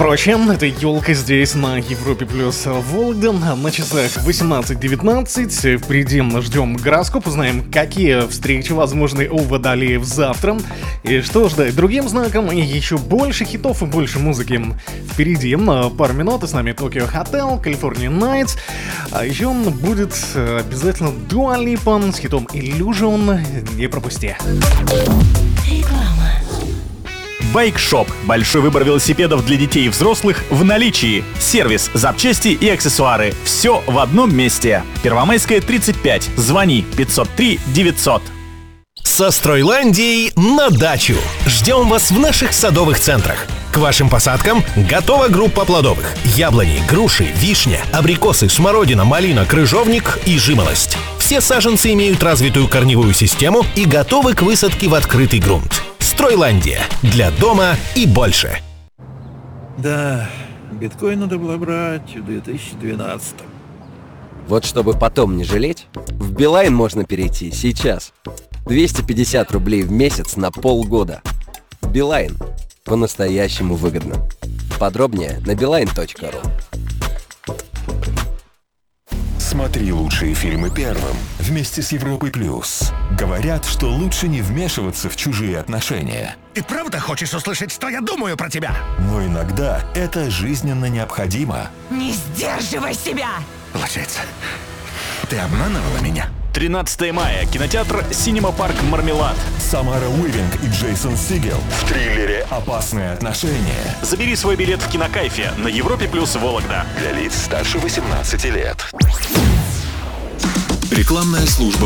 прочим, это елка здесь на Европе плюс Вологда. На часах 18:19. Впереди ждем гороскоп, узнаем, какие встречи возможны у водолеев завтра. И что ждать другим знаком. И еще больше хитов и больше музыки впереди. Пару минут, и с нами Tokyo Hotel, California Nights. А еще будет обязательно Dua Lipa с хитом Illusion. Не пропусти. Байк-шоп. Большой выбор велосипедов для детей и взрослых в наличии. Сервис, запчасти и аксессуары. Все в одном месте. Первомайская, 35. Звони 503 900. Со Стройландией на дачу. Ждем вас в наших садовых центрах. К вашим посадкам готова группа плодовых: яблони, груши, вишня, абрикосы, смородина, малина, крыжовник и жимолость. Все саженцы имеют развитую корневую систему и готовы к высадке в открытый грунт. Стройландия. Для дома и больше. Да, биткоин надо было брать в 2012. Вот чтобы потом не жалеть, в Билайн можно перейти сейчас. 250 рублей в месяц на полгода. Билайн. По-настоящему выгодно. Подробнее на beeline.ru. Смотри лучшие фильмы первым вместе с Европой плюс. Говорят, что лучше не вмешиваться в чужие отношения. Ты правда хочешь услышать, что я думаю про тебя? Но иногда это жизненно необходимо. Не сдерживай себя! Получается, ты обманывала меня? 13 мая. Кинотеатр «Синема Парк Мармелад». Самара Уивинг и Джейсон Сигел в триллере «Опасные отношения». Забери свой билет в Кинокайфе на Европе плюс Вологда. Для лиц старше 18 лет. Рекламная служба